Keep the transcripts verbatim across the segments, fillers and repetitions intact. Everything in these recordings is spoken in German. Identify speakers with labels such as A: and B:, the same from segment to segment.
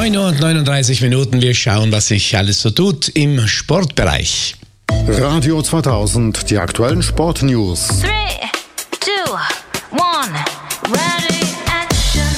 A: neun Uhr und neununddreißig Minuten. Wir schauen, was sich alles so tut im Sportbereich.
B: Radio zweitausend, die aktuellen Sportnews.
C: Three, two, one, ready, action.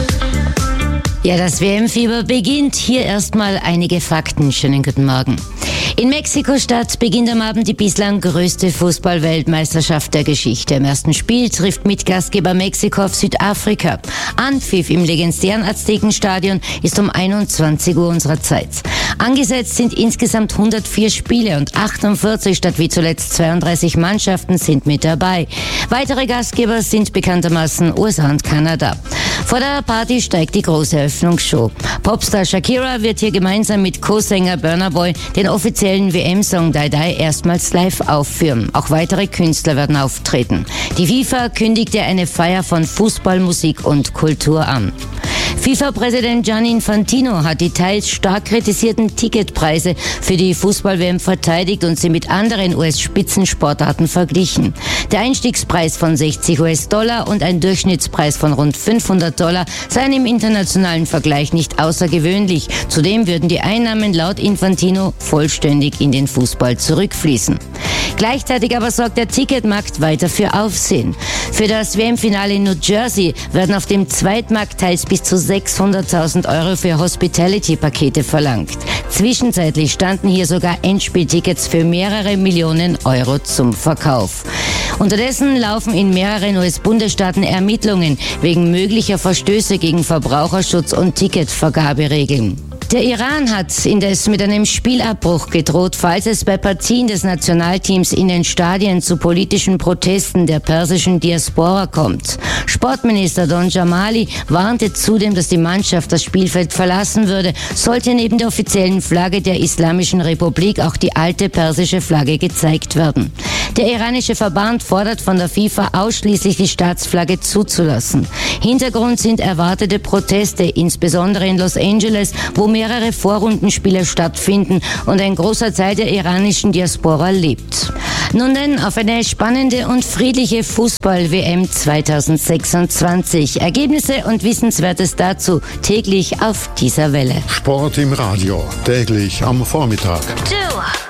D: Ja, das W M-Fieber beginnt. Hier erstmal einige Fakten. Schönen guten Morgen. In Mexiko-Stadt beginnt am Abend die bislang größte Fußball-Weltmeisterschaft der Geschichte. Im ersten Spiel trifft Mitgastgeber Mexiko auf Südafrika. Anpfiff im legendären Aztekenstadion ist um einundzwanzig Uhr unserer Zeit. Angesetzt sind insgesamt hundertvier Spiele und achtundvierzig statt wie zuletzt zweiunddreißig Mannschaften sind mit dabei. Weitere Gastgeber sind bekanntermaßen U S A und Kanada. Vor der Party steigt die große Eröffnungsshow. Popstar Shakira wird hier gemeinsam mit Co-Sänger Burna Boy den offiziellen W M-Song Die Die erstmals live aufführen. Auch weitere Künstler werden auftreten. Die FIFA kündigte eine Feier von Fußball, Musik und Kultur an. FIFA-Präsident Gianni Infantino hat die teils stark kritisierten Ticketpreise für die Fußball-W M verteidigt und sie mit anderen U S-Spitzensportarten verglichen. Der Einstiegspreis von sechzig US-Dollar und ein Durchschnittspreis von rund fünfhundert Dollar seien im internationalen Vergleich nicht außergewöhnlich. Zudem würden die Einnahmen laut Infantino vollständig in den Fußball zurückfließen. Gleichzeitig aber sorgt der Ticketmarkt weiter für Aufsehen. Für das W M-Finale in New Jersey werden auf dem Zweitmarkt teils bis zu sechshunderttausend Euro für Hospitality-Pakete verlangt. Zwischenzeitlich standen hier sogar Endspieltickets für mehrere Millionen Euro zum Verkauf. Unterdessen laufen in mehreren U S-Bundesstaaten Ermittlungen wegen möglicher Verstöße gegen Verbraucherschutz und Ticketvergaberegeln. Der Iran hat indes mit einem Spielabbruch gedroht, falls es bei Partien des Nationalteams in den Stadien zu politischen Protesten der persischen Diaspora kommt. Sportminister Don Jamali warnte zudem, dass die Mannschaft das Spielfeld verlassen würde, sollte neben der offiziellen Flagge der Islamischen Republik auch die alte persische Flagge gezeigt werden. Der iranische Verband fordert von der FIFA ausschließlich die Staatsflagge zuzulassen. Hintergrund sind erwartete Proteste, insbesondere in Los Angeles, wo mehrere Vorrundenspiele stattfinden und ein großer Teil der iranischen Diaspora lebt. Nun denn auf eine spannende und friedliche Fußball-W M zweitausendsechsundzwanzig. Ergebnisse und Wissenswertes dazu täglich auf dieser Welle.
B: Sport im Radio, täglich am Vormittag.
C: Two.